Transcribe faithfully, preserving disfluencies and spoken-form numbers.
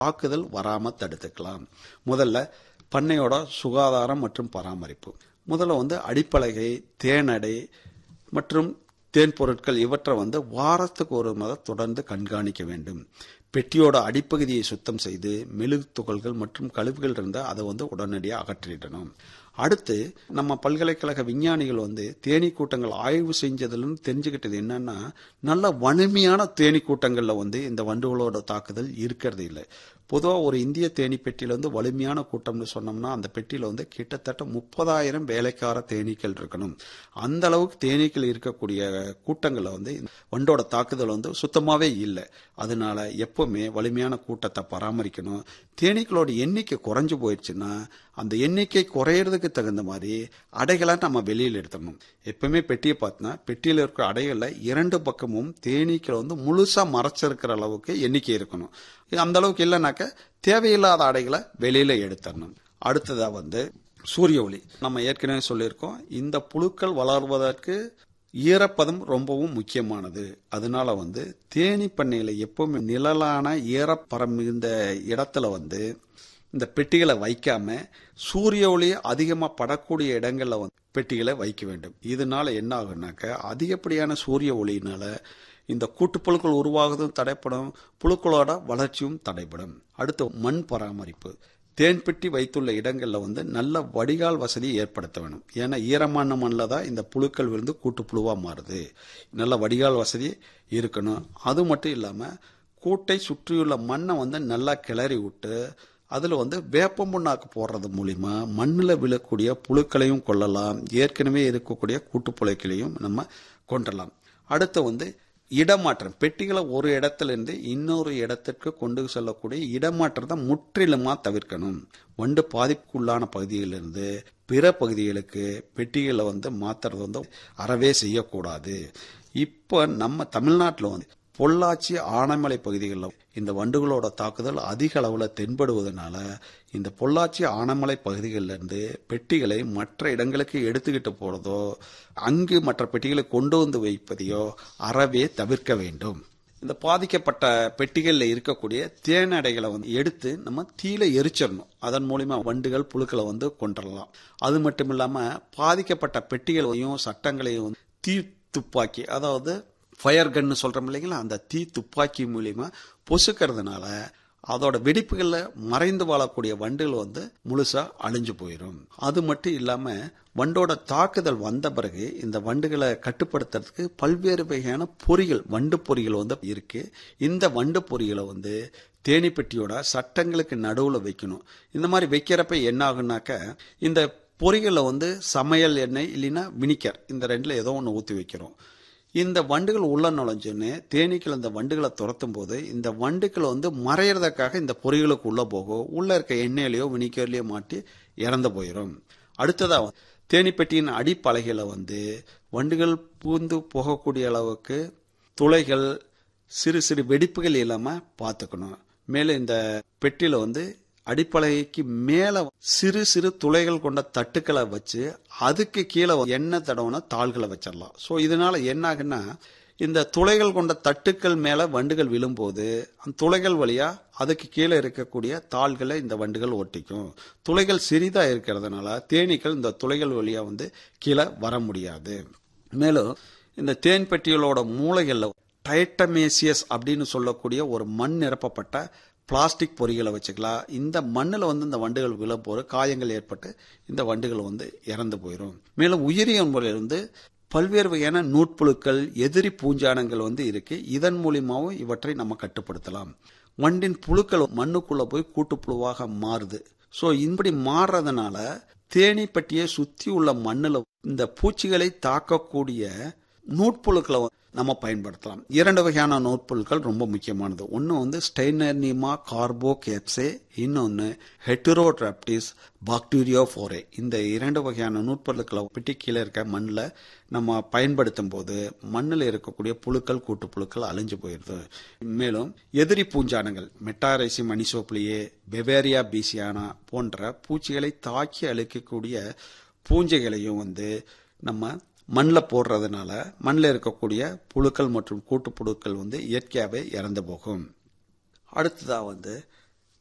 தாக்குதல் வராம தடுத்துக்கலாம். முதல்ல பண்ணையோட சுகாதாரம் மற்றும் பராமரிப்பு. முதல்ல வந்து அடிப்பலகை, தேனடை மற்றும் தேன் பொருட்கள் இவற்றை வந்து வாரத்துக்கு ஒரு முறை தொடர்ந்து கண்காணிக்க வேண்டும். பெட்டியோட அடிப்பகுதியை சுத்தம் செய்து மெழுகு துகள்கள் மற்றும் கழிவுகள் இருந்தால் அதை வந்து உடனடியாக அகற்றிடணும். அடுத்து நம்ம பல்கலைக்கழக விஞ்ஞானிகள் வந்து தேனீ கூட்டங்கள் ஆய்வு செஞ்சதுன்னு தெரிஞ்சுக்கிட்டது என்னன்னா, நல்ல வலிமையான தேனீ கூட்டங்கள்ல வந்து இந்த வண்டுகளோட தாக்குதல் இருக்கிறது இல்லை. பொதுவாக ஒரு இந்திய தேனீ பெட்டியில வந்து வலிமையான கூட்டம்னு சொன்னோம்னா அந்த பெட்டியில வந்து கிட்டத்தட்ட முப்பதாயிரம் வேலைக்கார தேனீக்கள் இருக்கணும். அந்த அளவுக்கு தேனீக்கள் இருக்கக்கூடிய கூட்டங்கள்ல வந்து வண்டோட தாக்குதல் வந்து சுத்தமாவே இல்லை. அதனால எப்பவுமே வலிமையான கூட்டத்தை பராமரிக்கணும். தேனீக்களோட எண்ணிக்கை குறைஞ்சு போயிடுச்சுன்னா அந்த எண்ணிக்கை குறையறதுக்கு தகுந்த மாதிரி அடைகளை நம்ம வெளியில் எடுத்துடணும். எப்பவுமே பெட்டியை பார்த்தோன்னா பெட்டியில் இருக்கிற அடைகள்ல இரண்டு பக்கமும் தேனீக்கள் வந்து முழுசா மறைச்சிருக்கிற அளவுக்கு எண்ணிக்கை இருக்கணும். அந்த அளவுக்கு இல்லைனாக்க தேவையில்லாத அடைகளை வெளியில எடுத்துடணும். அடுத்ததா வந்து சூரிய ஒளி. நம்ம ஏற்கனவே சொல்லியிருக்கோம், இந்த புழுக்கள் வளர்வதற்கு ஈரப்பதம் ரொம்பவும் முக்கியமானது. அதனால வந்து தேனீ பண்ணையில எப்பவுமே நிழலான ஈரப்பரம் மிகுந்த இடத்துல வந்து இந்த பெட்டிகளை வைக்காம சூரிய ஒளி அதிகமா படக்கூடிய இடங்கள்ல வந்து பெட்டிகளை வைக்க வேண்டும். இதனால என்ன ஆகுனாக்க அதிகப்படியான சூரிய ஒளியினால இந்த கூட்டுப்புழுக்கள் உருவாகுவதும் தடைப்படும், புழுக்களோட வளர்ச்சியும் தடைப்படும். அடுத்து மண் பராமரிப்பு. தேன் பெட்டி வைத்துள்ள இடங்கள்ல வந்து நல்ல வடிகால் வசதியை ஏற்படுத்த வேணும். ஏன்னா ஈரமான மண்ணில் தான் இந்த புழுக்கள் விழுந்து கூட்டுப்புழுவா மாறுது. நல்ல வடிகால் வசதி இருக்கணும். அது மட்டும் இல்லாம கூட்டை சுற்றியுள்ள மண்ணை வந்து நல்லா கிளறி விட்டு அதுல வந்து வேப்ப புண்ணாக்கு போடுறது மூலியமா மண்ணில் விழக்கூடிய புழுக்களையும் கொள்ளலாம், ஏற்கனவே இருக்கக்கூடிய கூட்டுப்புழுக்களையும் நம்ம கொண்டலாம். அடுத்து வந்து இடமாற்றம். பெட்டிகளை ஒரு இடத்துல இருந்து இன்னொரு இடத்திற்கு கொண்டு செல்லக்கூடிய இடமாற்றத்தை முற்றிலுமா தவிர்க்கணும். வண்டு பாதிப்புக்குள்ளான பகுதியிலிருந்து பிற பகுதிகளுக்கு பெட்டிகளை வந்து மாத்துறது வந்து அறவே செய்யக்கூடாது. இப்ப நம்ம தமிழ்நாட்டில் வந்து பொள்ளாச்சி, ஆனைமலை பகுதிகளில் இந்த வண்டுகளோட தாக்குதல் அதிக அளவில் தென்படுவதனால இந்த பொள்ளாச்சி, ஆனைமலை பகுதிகளில் இருந்து பெட்டிகளை மற்ற இடங்களுக்கு எடுத்துக்கிட்டு போறதோ அங்கு மற்ற பெட்டிகளை கொண்டு வந்து வைப்பதையோ அறவே தவிர்க்க வேண்டும். இந்த பாதிக்கப்பட்ட பெட்டிகளில் இருக்கக்கூடிய தேனடைகளை வந்து எடுத்து நம்ம தீயில எரிச்சிடணும். அதன் மூலியமா வண்டுகள் புழுக்களை வந்து கொன்றலாம். அது மட்டும் இல்லாம பாதிக்கப்பட்ட பெட்டிகளையும் சட்டங்களையும் தீ துப்பாக்கி, அதாவது ஃபயர் கன்னு சொல்றோம் இல்லைங்களா, அந்த தீ துப்பாக்கி மூலியமா பொசுக்கிறதுனால அதோட வெடிப்புகள்ல மறைந்து வாழக்கூடிய வண்டுகள் வந்து முழுசா அழிஞ்சு போயிடும். அது மட்டும் இல்லாம வண்டோட தாக்குதல் வந்த பிறகு இந்த வண்டுகளை கட்டுப்படுத்துறதுக்கு பல்வேறு வகையான பொறிகள், வண்டு பொறிகள் வந்து இருக்கு. இந்த வண்டு பொறிகளை வந்து தேனீ பெட்டியோட சட்டங்களுக்கு நடுவுல வைக்கணும். இந்த மாதிரி வைக்கிறப்ப என்ன ஆகுனாக்க இந்த பொறிகளை வந்து சமையல் எண்ணெய் இல்லைன்னா வினிகர், இந்த ரெண்டுல ஏதோ ஒன்று ஊற்றி வைக்கிறோம். இந்த வண்டுகள் உள்ள நுழைஞ்சுன்னு தேனீக்கள் இந்த வண்டுகளை துரத்தும் போது இந்த வண்டுகள் வந்து மறையறதுக்காக இந்த பொறிகளுக்கு உள்ள போகும். உள்ள இருக்க எண்ணெயிலையோ வினிகர்லயோ மாட்டி இறந்து போயிடும். அடுத்ததா தேனீப்பெட்டியின் அடிப்பலகையில வந்து வண்டுகள் பூந்து போகக்கூடிய அளவுக்கு துளைகள், சிறு சிறு வெடிப்புகள் இல்லாம பார்த்துக்கணும். மேலும் இந்த பெட்டியில வந்து அடிப்பலகைக்கு மேல சிறு சிறு துளைகள் கொண்ட தட்டுக்களை வச்சு அதுக்கு கீழே எண்ணெய் தடவுன தாள்களை வச்சிடலாம். ஸோ இதனால என்ன ஆகுன்னா இந்த துளைகள் கொண்ட தட்டுக்கள் மேல வண்டுகள் விழும்போது அந்த துளைகள் வழியா அதுக்கு கீழே இருக்கக்கூடிய தாள்களை இந்த வண்டுகள் ஒட்டிக்கும். துளைகள் சிறிதா இருக்கிறதுனால தேனீக்கள் இந்த துளைகள் வழியா வந்து கீழே வர முடியாது. மேலும் இந்த தேன் பெட்டிகளோட மூளைகள்ல டைட்டமேசியஸ் அப்படின்னு சொல்லக்கூடிய ஒரு மண் நிரப்பப்பட்ட பிளாஸ்டிக் பொறிகளை வச்சுக்கலாம். இந்த மண்ணில் வந்து இந்த வண்டுகள் விழப்போது காயங்கள் ஏற்பட்டு இந்த வண்டுகள் வந்து இறந்து போயிடும். மேலும் உயிரியல் முறையில் வந்து பல்வேறு வகையான நூட்புழுக்கள், எதிரி பூஞ்சானங்கள் வந்து இருக்கு. இதன் மூலியமாவும் இவற்றை நம்ம கட்டுப்படுத்தலாம். வண்டின் புழுக்கள் மண்ணுக்குள்ள போய் கூட்டுப்புழுவாக மாறுது. ஸோ இப்படி மாறுறதுனால தேனீ பெட்டியை சுற்றி உள்ள மண்ணில் இந்த பூச்சிகளை தாக்கக்கூடிய நூட்புழுக்களை நம்ம பயன்படுத்தலாம். இரண்டு வகையான நூட்புழுக்கள் ரொம்ப முக்கியமானது. ஒன்று வந்து ஸ்டைனர்னிமா கார்போகேப்சே, இன்னொன்று ஹெட்டரோட்ராப்டிஸ் பாக்டீரியோஃபோரே. இந்த இரண்டு வகையான நூட்புழுக்களை பெட்டி கீழே இருக்க மண்ணில் நம்ம பயன்படுத்தும் போது மண்ணில் இருக்கக்கூடிய புழுக்கள், கூட்டுப்புழுக்கள் அழிஞ்சு போயிடுது. மேலும் எதிரி பூஞ்சானங்கள் மெட்டாரைசியம் அனிசோப்ளியே, பெவேரியா பீசியானா போன்ற பூச்சிகளை தாக்கி அழிக்கக்கூடிய பூஞ்சைகளையும் வந்து நம்ம மண்ணில் போடுறதுனால மண்ணில் இருக்கக்கூடிய புழுக்கள் மற்றும் கூட்டுப்புழுக்கள் வந்து இயற்கையாகவே இறந்து போகும். அடுத்ததாக வந்து